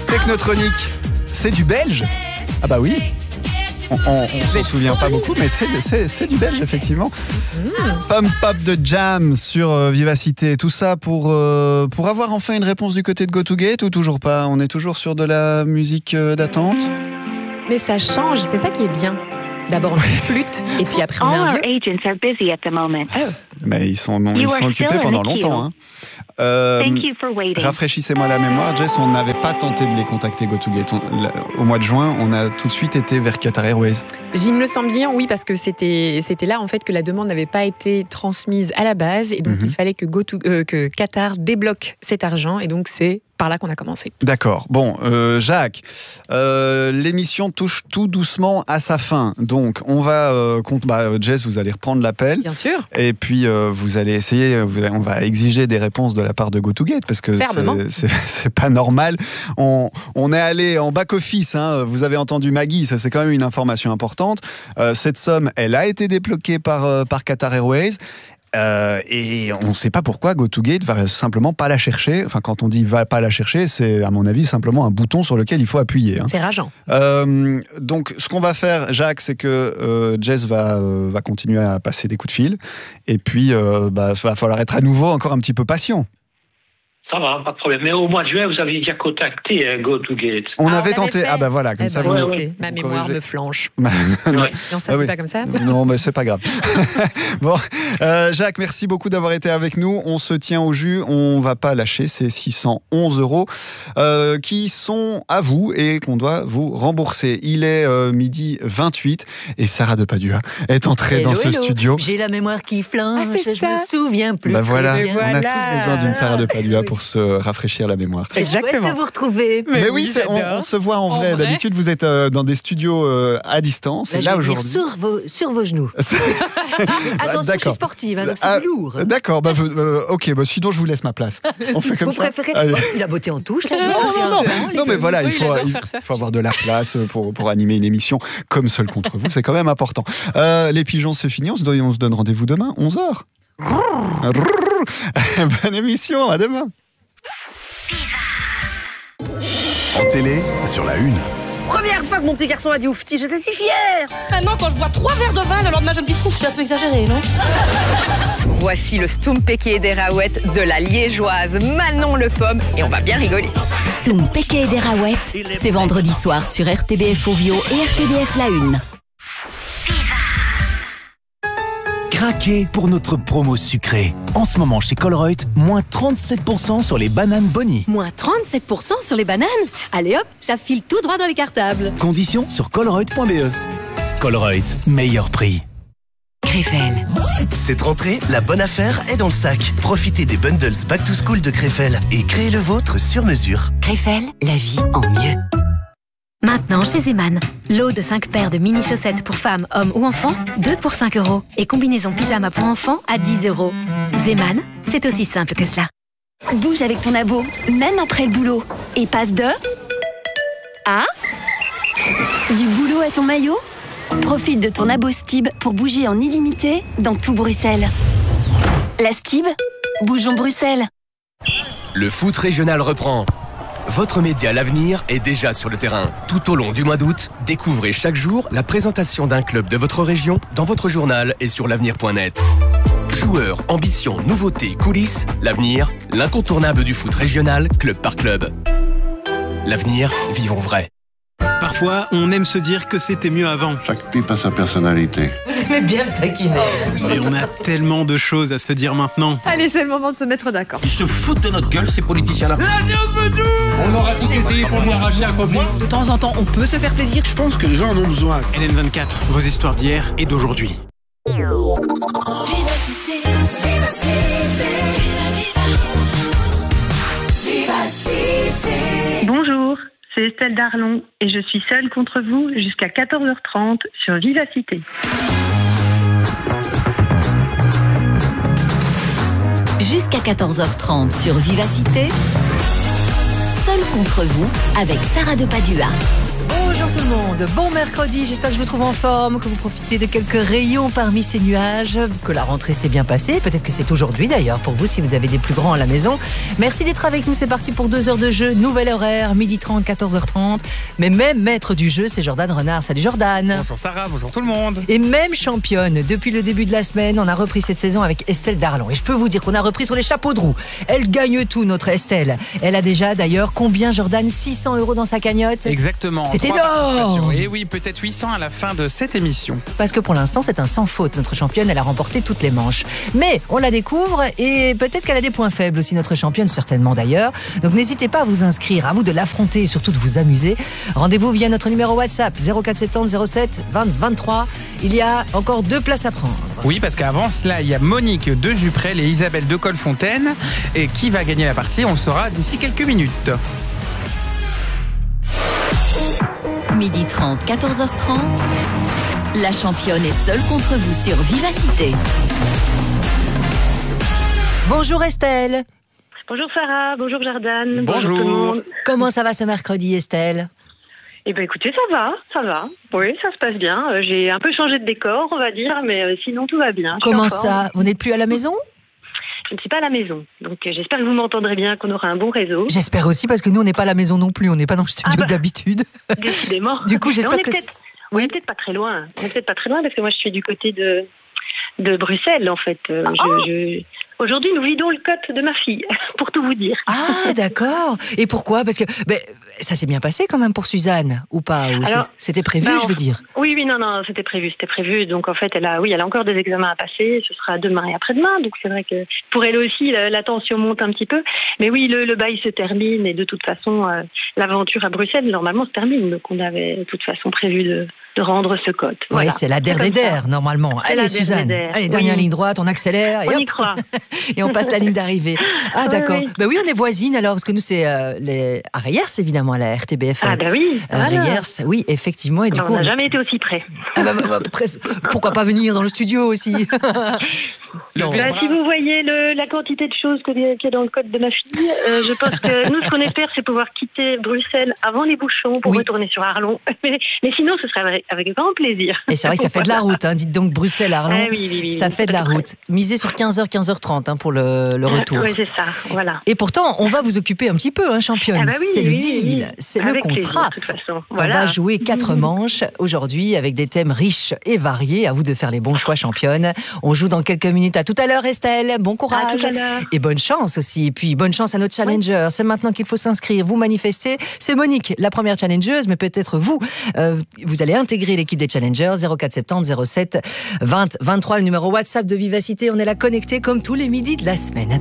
Technotronic, c'est du belge ? Ah bah oui. On s'en souvient pas beaucoup, mais c'est du belge, effectivement. Pump Up de Jam sur Vivacité. Tout ça pour avoir enfin une réponse du côté de GoToGate ou toujours pas ? On est toujours sur de la musique d'attente ? Mais ça change, c'est ça qui est bien. D'abord on flûte et puis après on met un dieu. Mais ils sont occupés pendant longtemps. Hein. Rafraîchissez-moi la mémoire. Jess, on n'avait pas tenté de les contacter GoToGate. Au mois de juin, on a tout de suite été vers Qatar Airways. Il me semble bien, oui, parce que c'était là en fait que la demande n'avait pas été transmise à la base et donc il fallait que Qatar débloque cet argent et donc c'est par là qu'on a commencé. D'accord. Bon, Jacques, l'émission touche tout doucement à sa fin. Donc, on va... Jess, vous allez reprendre l'appel. Bien sûr. Et puis, vous allez essayer... on va exiger des réponses de la part de GoToGate parce que c'est pas normal. On est allé en back-office. Hein, vous avez entendu Maggie, ça c'est quand même une information importante. Cette somme, elle a été débloquée par Qatar Airways. Et on ne sait pas pourquoi GoToGate va simplement pas la chercher. Enfin, quand on dit va pas la chercher, c'est à mon avis simplement un bouton sur lequel il faut appuyer. Hein. C'est rageant. Donc, ce qu'on va faire, Jacques, c'est que Jess va continuer à passer des coups de fil. Et puis, va falloir être à nouveau encore un petit peu patient. Ça va, pas de problème. Mais au mois de juin, vous aviez déjà contacté GoToGate. On avait tenté. Ah ben voilà, comme ça vous... Ma mémoire me flanche. Non, ça c'est pas comme ça. Non, mais c'est pas grave. Bon, Jacques, merci beaucoup d'avoir été avec nous. On se tient au jus. On va pas lâcher ces 611 € qui sont à vous et qu'on doit vous rembourser. Il est 12h28 et Sarah de Padua est entrée dans ce studio. J'ai la mémoire qui flanche. Je me souviens plus. Bah voilà, bien. On a tous besoin d'une Sarah de Padua pour se rafraîchir la mémoire. C'est chouette de vous retrouver. Mais oui, on se voit en vrai. D'habitude, vous êtes dans des studios à distance. Là, et là, aujourd'hui... sur vos genoux. Attention, je suis sportive, donc c'est lourd. D'accord, ok, sinon je vous laisse ma place. On fait comme vous ça. Préférez la beauté en touche, là, non, mais voilà, il faut avoir de la place pour animer une émission comme Seul contre vous, c'est quand même important. Les pigeons, c'est fini, on se donne rendez-vous demain, 11h. Bonne émission, à demain. En télé, sur la une. Première fois que mon petit garçon a dit oufti, j'étais si fière. Maintenant, quand je bois 3 verres de vin, le lendemain, je me dis ouf, c'est un peu exagéré, non? Voici le Stumpeke des Raouettes de la liégeoise Manon Le Pomme et on va bien rigoler. Stumpeke des Raouettes, c'est vendredi soir sur RTBF Ovio et RTBF La Une. Craquez pour notre promo sucrée. En ce moment chez Colruyt, moins 37% sur les bananes Bonnie. Moins 37% sur les bananes? Allez hop, ça file tout droit dans les cartables. Conditions sur colruyt.be. Colruyt, meilleur prix. Krefel. Cette rentrée, la bonne affaire est dans le sac. Profitez des bundles Back to School de Krefel et créez le vôtre sur mesure. Krefel, la vie en mieux. Maintenant chez Zeman, lot de 5 paires de mini chaussettes pour femmes, hommes ou enfants, 2 pour 5 € et combinaison pyjama pour enfants à 10 €. Zeman, c'est aussi simple que cela. Bouge avec ton abo, même après le boulot, et passe de... à... du boulot à ton maillot. Profite de ton abo Stib pour bouger en illimité dans tout Bruxelles. La Stib, bougeons Bruxelles. Le foot régional reprend. Votre média L'Avenir est déjà sur le terrain. Tout au long du mois d'août, découvrez chaque jour la présentation d'un club de votre région dans votre journal et sur l'avenir.net. Joueurs, ambitions, nouveautés, coulisses, L'Avenir, l'incontournable du foot régional, club par club. L'Avenir, vivons vrai. Parfois, on aime se dire que c'était mieux avant. Chaque pipe a sa personnalité. Vous aimez bien le taquiner. Mais on a tellement de choses à se dire maintenant. Allez, c'est le moment de se mettre d'accord. Ils se foutent de notre gueule, ces politiciens-là. On aura tout essayé pour lui arracher un copie. De temps en temps, on peut se faire plaisir. Je pense que les gens en ont besoin. LN24, vos histoires d'hier et d'aujourd'hui. Bonjour, c'est Estelle Darlon et je suis seule contre vous jusqu'à 14h30 sur Vivacité. Jusqu'à 14h30 sur Vivacité, seul contre vous avec Sarah de Padua. Bonjour tout le monde, bon mercredi, j'espère que je vous trouve en forme, que vous profitez de quelques rayons parmi ces nuages, que la rentrée s'est bien passée, peut-être que c'est aujourd'hui d'ailleurs pour vous si vous avez des plus grands à la maison. Merci d'être avec nous, c'est parti pour 2 heures de jeu, nouvel horaire, 12h30, 14h30, mais même maître du jeu, c'est Jordan Renard. Salut Jordan. Bonjour Sarah, bonjour tout le monde. Et même championne, depuis le début de la semaine, on a repris cette saison avec Estelle Darlon. Et je peux vous dire qu'on a repris sur les chapeaux de roue. Elle gagne tout, notre Estelle. Elle a déjà d'ailleurs combien Jordan? 600 € dans sa cagnotte? Exactement. C'est énorme. Et oui, peut-être 800 à la fin de cette émission. Parce que pour l'instant, c'est un sans faute. Notre championne, elle a remporté toutes les manches. Mais on la découvre et peut-être qu'elle a des points faibles aussi, notre championne, certainement d'ailleurs. Donc n'hésitez pas à vous inscrire, à vous de l'affronter et surtout de vous amuser. Rendez-vous via notre numéro WhatsApp 0470 07 20 23. Il y a encore 2 places à prendre. Oui, parce qu'avant cela, il y a Monique de Juprel et Isabelle de Colfontaine. Et qui va gagner la partie, on le saura d'ici quelques minutes. 12h30, 14h30. La championne est seule contre vous sur Vivacité. Bonjour Estelle. Bonjour Sarah, bonjour Jordan. Bonjour. Tout le monde. Comment ça va ce mercredi Estelle? Eh bien écoutez, ça va. Oui, ça se passe bien. J'ai un peu changé de décor, on va dire, mais sinon tout va bien. Comment ça? Vous n'êtes plus à la maison? Je ne suis pas à la maison, donc j'espère que vous m'entendrez bien, qu'on aura un bon réseau. J'espère aussi, parce que nous, on n'est pas à la maison non plus, on n'est pas dans le studio d'habitude. Décidément. Du coup, j'espère que... On est peut-être pas très loin. On est peut-être pas très loin, parce que moi, je suis du côté de Bruxelles, en fait. Aujourd'hui, nous vidons le cote de ma fille, pour tout vous dire. Ah, d'accord. Et pourquoi? Parce que ça s'est bien passé quand même pour Suzanne, ou pas? Ou c'était prévu, je veux dire. Oui, non, c'était prévu. Donc en fait, elle a encore des examens à passer. Ce sera demain et après-demain. Donc c'est vrai que pour elle aussi, la tension monte un petit peu. Mais oui, le bail se termine et de toute façon, l'aventure à Bruxelles, normalement, se termine. Donc on avait de toute façon prévu de rendre ce cote. Voilà. Oui, c'est la der normalement. Allez, Suzanne. Allez, dernière ligne droite, on accélère. On y croit. Et on passe la ligne d'arrivée. Ah, d'accord. Oui. Oui, on est voisines alors, parce que nous, c'est les Arrières, évidemment, à la RTBF. Ah, oui. Arrières, oui, effectivement. Et du coup, on n'a jamais été aussi près. Pourquoi pas venir dans le studio aussi? Si vous voyez la quantité de choses qu'il y a dans le code de ma fille, je pense que nous, ce qu'on espère, c'est pouvoir quitter Bruxelles avant les bouchons pour retourner sur Arlon. Mais sinon, ce serait avec grand plaisir. Et c'est vrai que ça fait de la route. Dites donc Bruxelles-Arlon, ça fait de la route. Misez sur 15h, 15h30 pour le retour. Oui, c'est ça. Voilà. Et pourtant, on va vous occuper un petit peu, championne. C'est le deal, c'est le contrat. Plaisir, de toute façon. Voilà. On va jouer 4 manches aujourd'hui avec des thèmes riches et variés. À vous de faire les bons choix, championne. On joue dans quelques minutes. À tout à l'heure, Estelle. Bon courage. À tout à l'heure. Et bonne chance aussi. Et puis, bonne chance à notre challenger. Oui. C'est maintenant qu'il faut s'inscrire. Vous manifestez. C'est Monique, la première challengeuse, mais peut-être vous. Vous allez intégrer l'équipe des challengers. 0470 07 20 23, le numéro WhatsApp de Vivacité. On est là connectés comme tous les midis de la semaine.